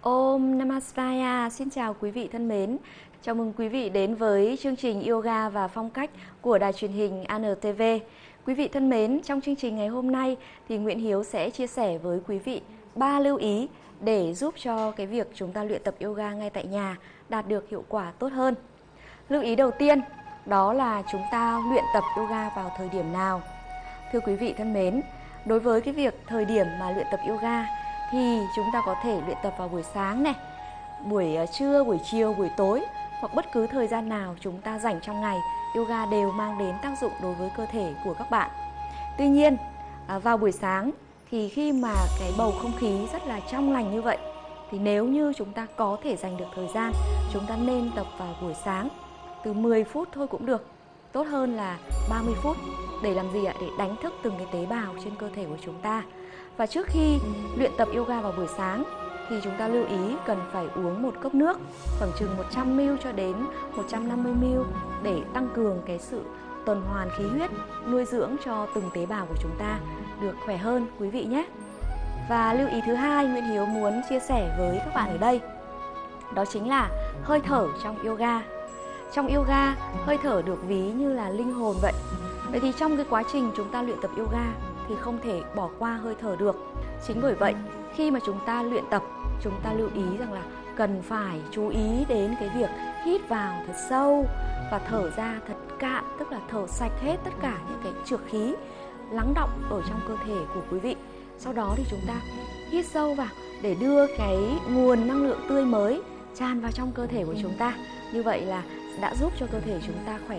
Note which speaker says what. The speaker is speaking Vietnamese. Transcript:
Speaker 1: Om Namah Shivaya. Xin chào quý vị thân mến. Chào mừng quý vị đến với chương trình Yoga và Phong cách của đài truyền hình ANTV. Quý vị thân mến, trong chương trình ngày hôm nay thì Nguyễn Hiếu sẽ chia sẻ với quý vị 3 lưu ý để giúp cho cái việc chúng ta luyện tập yoga ngay tại nhà đạt được hiệu quả tốt hơn. Lưu ý đầu tiên đó là chúng ta luyện tập yoga vào thời điểm nào. Thưa quý vị thân mến, đối với cái việc thời điểm mà luyện tập yoga thì chúng ta có thể luyện tập vào buổi sáng này, buổi trưa, buổi chiều, buổi tối hoặc bất cứ thời gian nào chúng ta rảnh trong ngày. Yoga đều mang đến tác dụng đối với cơ thể của các bạn. Tuy nhiên, vào buổi sáng thì khi mà cái bầu không khí rất là trong lành như vậy thì nếu như chúng ta có thể dành được thời gian, chúng ta nên tập vào buổi sáng từ 10 phút thôi cũng được, tốt hơn là 30 phút. Để làm gì ạ? Để đánh thức từng cái tế bào trên cơ thể của chúng ta. Và trước khi luyện tập yoga vào buổi sáng thì chúng ta lưu ý cần phải uống một cốc nước khoảng chừng 100ml cho đến 150ml để tăng cường cái sự tuần hoàn khí huyết, nuôi dưỡng cho từng tế bào của chúng ta được khỏe hơn quý vị nhé. Và lưu ý thứ hai Nguyễn Hiếu muốn chia sẻ với các bạn ở đây, đó chính là hơi thở trong yoga. Trong yoga, hơi thở được ví như là linh hồn vậy. Vậy thì trong cái quá trình chúng ta luyện tập yoga thì không thể bỏ qua hơi thở được. Chính bởi vậy, khi mà chúng ta luyện tập, chúng ta lưu ý rằng là cần phải chú ý đến cái việc hít vào thật sâu và thở ra thật cạn, tức là thở sạch hết tất cả những cái trược khí lắng đọng ở trong cơ thể của quý vị. Sau đó thì chúng ta hít sâu vào để đưa cái nguồn năng lượng tươi mới tràn vào trong cơ thể của chúng ta. Như vậy là đã giúp cho cơ thể chúng ta khỏe